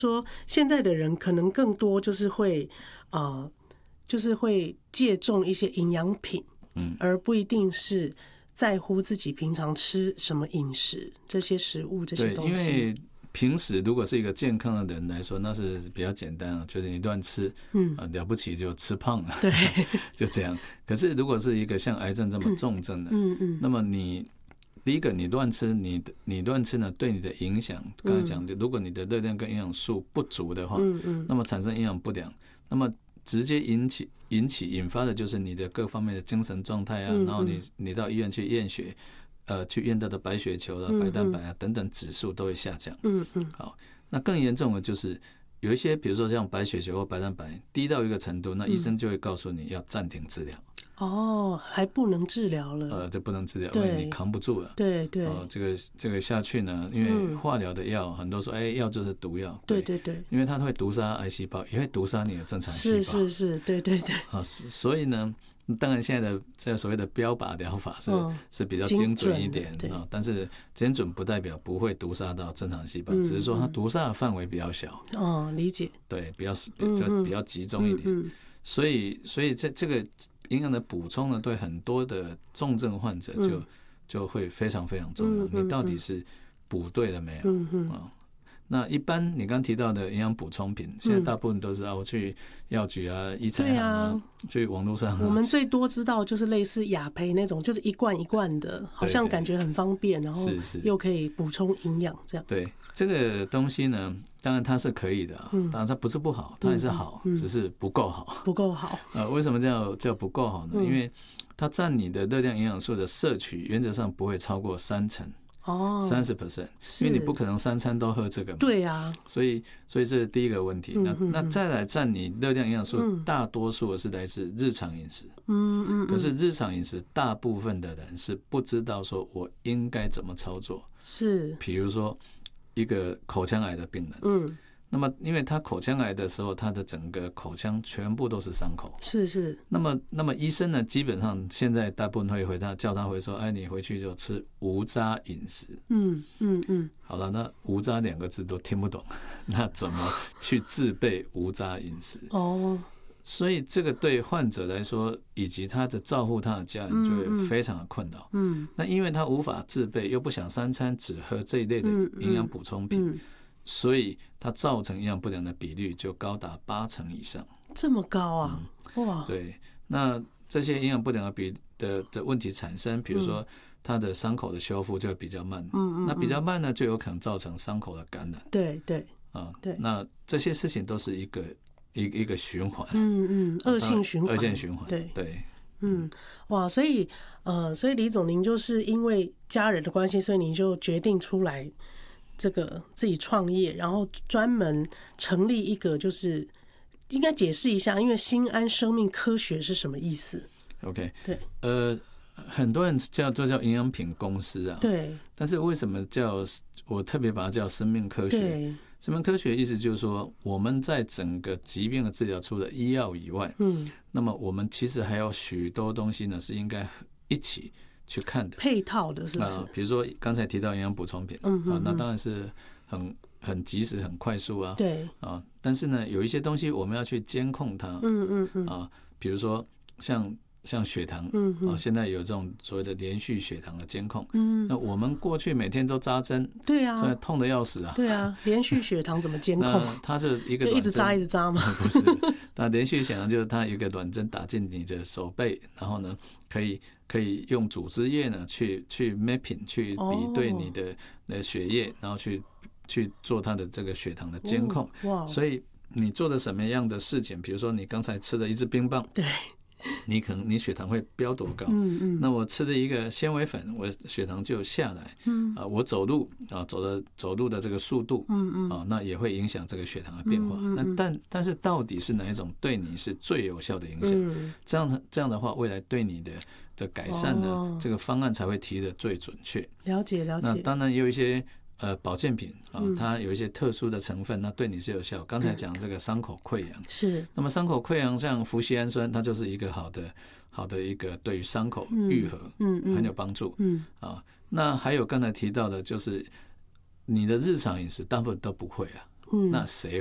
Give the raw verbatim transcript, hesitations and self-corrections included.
说现在的人可能更多就是会呃，就是会借重一些营养品，嗯，而不一定是在乎自己平常吃什么饮食这些食物这些东西。 对，因为平时如果是一个健康的人来说，那是比较简单啊，就是你乱吃，嗯、呃，了不起就吃胖了， 对， 就这样。可是如果是一个像癌症这么重症的，嗯嗯，那么你第一个你乱吃，你你乱吃呢，对你的影响，刚才讲的，如果你的热量跟营养素不足的话，嗯嗯，那么产生营养不良，那么直接引起引起引发的就是你的各方面的精神状态啊，嗯嗯，然后你你到医院去验血。呃，去验到的白血球啊、白蛋白啊等等指数都会下降。嗯嗯。好，那更严重的就是有一些，比如说像白血球或白蛋白低到一个程度，那医生就会告诉你要暂停治疗。 哦，还不能治疗了。 呃，就不能治疗，因为你扛不住了。 对对。 哦、呃，这个这个下去呢，因为化疗的药、嗯、很多说，哎，药就是毒药。 对对对。 因为它会毒杀癌细胞，也会毒杀你的正常细胞。 是是是，对对对。 啊，所以呢。当然，现在的这所谓的标靶疗法是、嗯、是比较精准一点啊，但是精准不代表不会毒杀到正常细胞，嗯、只是说它毒杀的范围比较小。 哦，理解。 对，比较比较比较集中一点。嗯嗯、所以，所以这这个营养的补充呢，对很多的重症患者就、嗯、就会非常非常重要。嗯嗯、你到底是补对了没有？嗯嗯啊那一般你刚提到的营养补充品，现在大部分都是啊，我去药局啊、医材行啊，去网络上、啊。 我们最多知道就是类似雅培那种，就是一罐一罐的，好像感觉很方便，然后又可以补充营养这样。 对这个东西呢，当然它是可以的啊，当然它不是不好，它也是好，只是不够好， 不够好。 呃，为什么叫叫不够好呢？因为它占你的热量营养素的摄取，原则上不会超过三成。 哦， 三十 percent， 因为你不可能三餐都喝这个嘛。 对呀、啊， 所以所以这是第一个问题。那那再来占你热量营养素，大多数是来自日常饮食。嗯嗯。可是日常饮食，大部分的人是不知道说我应该怎么操作。 是。 比如说一个口腔癌的病人，嗯。那么，因为他口腔癌的时候，他的整个口腔全部都是伤口。 是是。 那么，那么医生呢，基本上现在大部分会回他叫他会说，哎，你回去就吃无渣饮食。嗯嗯嗯。好了，那无渣两个字都听不懂，那怎么去自备无渣饮食？哦。所以这个对患者来说，以及他的照顾他的家人，就会非常的困扰。嗯。那因为他无法自备，又不想三餐只喝这一类的营养补充品。嗯嗯所以它造成营养不良的比率就高达八成以上， 这么高啊！嗯、哇， 对，那这些营养不良的比的的问题产生，比如说它的伤口的修复就会比较慢，嗯嗯，那比较慢呢，就有可能造成伤口的感染， 对对啊，对，那这些事情都是一个一一个循环， 嗯嗯，恶性循环， 恶性循环， 对对， 嗯，哇，所以呃，所以李总，您就是因为家人的关系，所以您就决定出来。这个自己创业，然后专门成立一个，就是应该解释一下，因为新安生命科学是什么意思 ？OK， 对， 呃，很多人叫做叫营养品公司啊， 对， 但是为什么叫我特别把它叫生命科学？生命科学意思就是说，我们在整个疾病的治疗，除了医药以外，嗯，那么我们其实还有许多东西呢，是应该一起。去看的配套的是不是？ 啊，比如说刚才提到营养补充品，嗯啊，那当然是很很及时、很快速啊。 对啊，但是呢，有一些东西我们要去监控它，嗯嗯嗯啊，比如说像像血糖，嗯啊，现在有这种所谓的连续血糖的监控，嗯，那我们过去每天都扎针， 对啊， 所以痛得要死啊。 对啊，连续血糖怎么监控？ 它是一个就一直扎一直扎吗？ 不是，那连续血糖就是它有一个短针打进你的手背，然后呢，可以。可以用组织液呢去去 mapping 去比对你的的血液，然后去去做它的这个血糖的监控。哇！所以你做的什么样的事情，比如说你刚才吃了一支冰棒， 对， 你可能你血糖会飙多高？嗯嗯。那我吃的一个纤维粉，我血糖就下来。嗯啊，我走路啊，走的走路的这个速度，嗯嗯啊，那也会影响这个血糖的变化。嗯嗯那但但是到底是哪一种对你是最有效的影响？嗯、这样这样的话，未来对你的的改善呢，哦、这个方案才会提得最准确。 了解了解。 那当然也有一些呃保健品啊，它有一些特殊的成分，那对你是有效。刚才讲这个伤口溃疡是， 那么伤口溃疡像氟西氨酸，它就是一个好的好的一个对于伤口愈合嗯很有帮助嗯啊。那还有刚才提到的就是你的日常饮食大部分都不会啊。 那谁